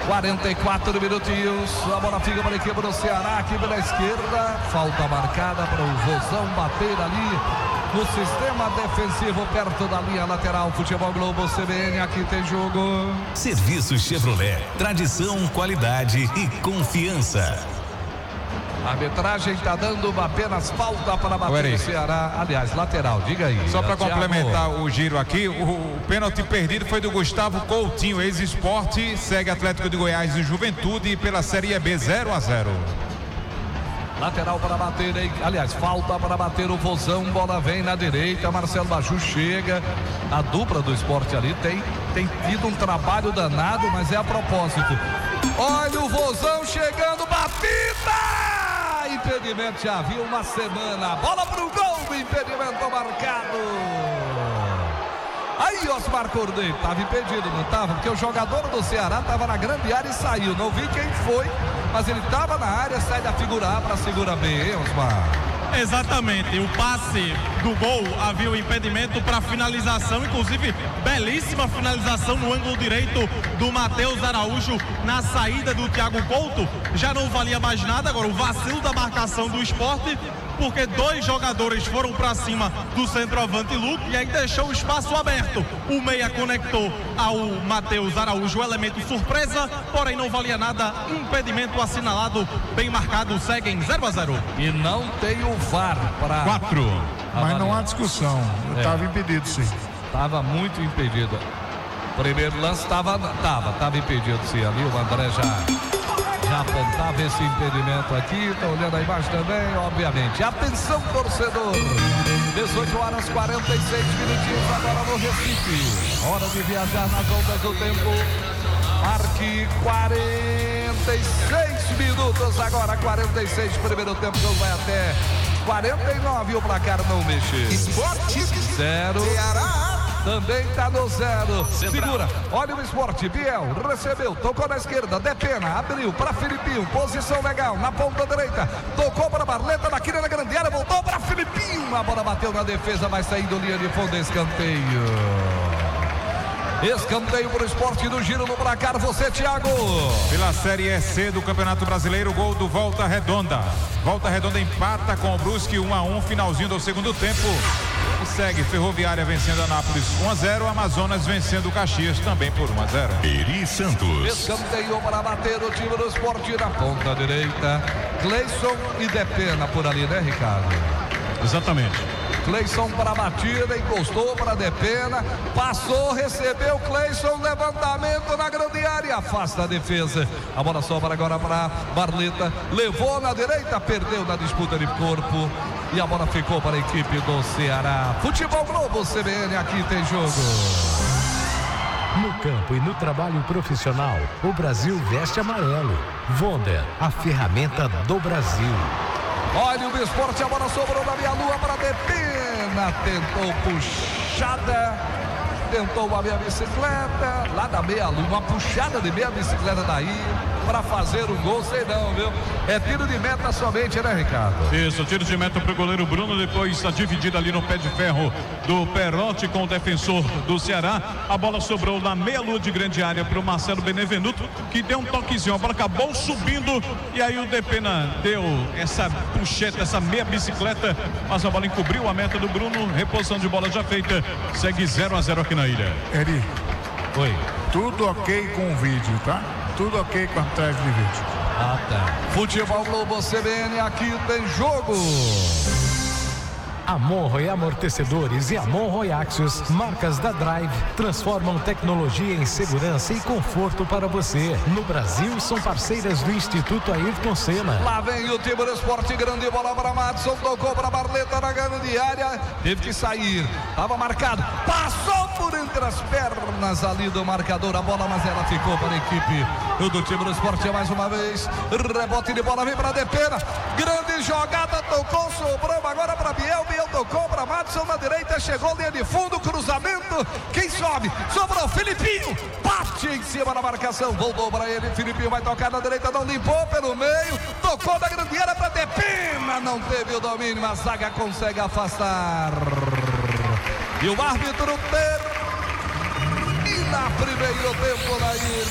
44 minutinhos, a bola fica para a equipe do Ceará, aqui pela esquerda, falta marcada para o Vozão bater ali no sistema defensivo perto da linha lateral. Futebol Globo CBN, aqui tem jogo. Serviço Chevrolet, tradição, qualidade e confiança. A arbitragem está dando apenas falta para bater o Ceará. Aliás, lateral, diga aí. Só para complementar o giro aqui, o pênalti perdido foi do Gustavo Coutinho, ex-Sport, segue Atlético de Goiás e Juventude pela Série B 0-0. Lateral para bater, hein? Aliás, falta para bater o Vozão, bola vem na direita, Marcelo Baju chega. A dupla do Sport ali tem tido um trabalho danado, mas é a propósito. Olha o Vozão chegando, batida! Impedimento, já havia uma semana. Bola pro gol, impedimento marcado. Aí Osmar Cordeiro, estava impedido, não estava? Porque o jogador do Ceará estava na grande área e saiu. Não vi quem foi, mas ele estava na área, sai da figura A para a figura B, hein, Osmar? Exatamente, o passe do gol havia o impedimento para finalização, inclusive belíssima finalização no ângulo direito do Matheus Araújo na saída do Thiago Couto. Já não valia mais nada, agora o vacilo da marcação do Sport, porque dois jogadores foram para cima do centroavante Luke e aí deixou o espaço aberto. O meia conectou ao Matheus Araújo, o elemento surpresa, porém não valia nada. Impedimento assinalado, bem marcado, seguem 0-0. E não tem o VAR para 4. Mas não há discussão, estava impedido, sim. Estava muito impedido. Primeiro lance estava impedido, sim. Ali o André já apontava esse impedimento aqui. Está olhando a imagem também, obviamente. Atenção, torcedor. 18 horas 46 minutinhos agora no Recife. Hora de viajar nas ondas do tempo. Marque 46 minutos agora, 46, primeiro tempo, não vai até 49 e o placar não mexe. Esporte 0. Também está no 0. Segura, olha o Sport. Biel recebeu, tocou na esquerda, Depena, abriu para Filipinho, posição legal, na ponta direita, tocou para Barleta, daqui na grande área, voltou para Filipinho, a bola bateu na defesa, vai saindo linha de fundo, escanteio. Escanteio para o Sport no giro no placar, você, Thiago. Pela Série C do Campeonato Brasileiro, gol do Volta Redonda. Volta Redonda empata com o Brusque 1-1, finalzinho do segundo tempo. E segue Ferroviária vencendo a Anápolis 1-0, Amazonas vencendo o Caxias também por 1-0. Eri Santos. Escanteio para bater o time do Sport na ponta direita. Cleison e Depena por ali, né, Ricardo? Exatamente. Cleison para a batida, encostou para Depena, passou, recebeu Cleison, levantamento na grande área, afasta a defesa. A bola sobra agora para Barleta, levou na direita, perdeu na disputa de corpo e a bola ficou para a equipe do Ceará. Futebol Globo CBN, aqui tem jogo. No campo e no trabalho profissional, o Brasil veste amarelo. Wonder, a ferramenta do Brasil. Olha o Sport, a bola sobrou na meia-lua para Depena, tentou puxada, tentou uma meia bicicleta, lá da meia-lua, uma puxada de meia bicicleta daí, para fazer um gol, sei não, viu? É tiro de meta somente, né, Ricardo? Isso, tiro de meta para o goleiro Bruno, depois está dividida ali no pé de ferro do Perotti com o defensor do Ceará. A bola sobrou na meia-lua de grande área para o Marcelo Benevenuto, que deu um toquezinho, a bola acabou subindo e aí o Depena deu essa puxeta, essa meia bicicleta, mas a bola encobriu a meta do Bruno, reposição de bola já feita, segue 0-0 aqui na ilha. Eri, Oi. tudo ok com o vídeo, tá? Tudo ok com a tag de vídeo. Ah, tá. Futebol Globo CBN, aqui tem jogo. A Monroe Amortecedores e a Monroe Axios, marcas da Drive, transformam tecnologia em segurança e conforto para você. No Brasil, são parceiras do Instituto Ayrton Senna. Lá vem o time do Sport, grande bola para Madison, tocou para Barleta na grande área, teve que sair, estava marcado, passou por entre as pernas ali do marcador, a bola, mas ela ficou para a equipe do time do Sport mais uma vez. Rebote de bola, vem para Depena, grande jogada, tocou, sobrou agora para Biel tocou para Madison na direita, chegou linha de fundo, cruzamento, quem sobe? Sobrou Filipinho, bate em cima da marcação, voltou para ele, Filipinho vai tocar na direita, não limpou pelo meio, tocou na grande área para Depena, não teve o domínio, a zaga consegue afastar e o árbitro termina primeiro tempo na ilha.